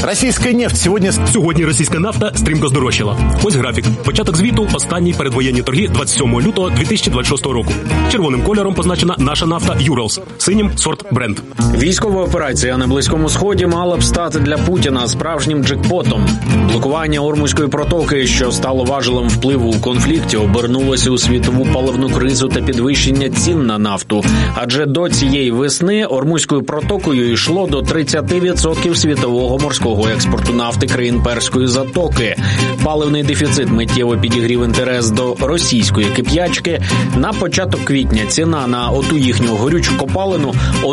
Російська нефть Сьогодні російська нафта стрімко здорожчала. Ось графік. Початок звіту – останні передвоєнні торги 27 лютого 2026 року. Червоним кольором позначена наша нафта «Юралс», синім – сорт «Бренд». Військова операція на Близькому Сході мала б стати для Путіна справжнім джекпотом. Блокування Ормузької протоки, що стало важелем впливу у конфлікті, обернулося у світову паливну кризу та підвищення цін на нафту. Адже до цієї весни Ормузькою протокою йшло до 30% світового морського експорту нафти країн Перської затоки. Паливний дефіцит миттєво підігрів інтерес до російської кип'ячки. На початок квітня ціна на оту їхню горючу копалину